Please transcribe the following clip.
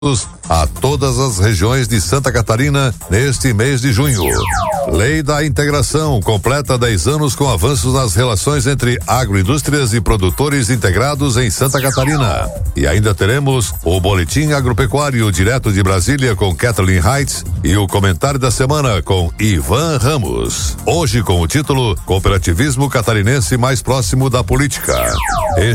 a todas as regiões de Santa Catarina neste mês de junho. Lei da Integração completa 10 anos com avanços nas relações entre agroindústrias e produtores integrados em Santa Catarina. E ainda teremos o Boletim Agropecuário direto de Brasília com Kathleen Heights e o Comentário da Semana com Ivan Ramos. Hoje com o título Cooperativismo Catarinense mais próximo da política.